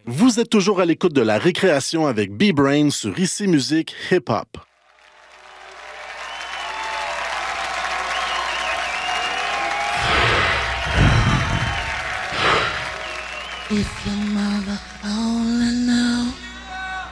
Vous êtes toujours à l'écoute de la récréation avec B-Brain sur ICI Musique Hip Hop. If your mother only knew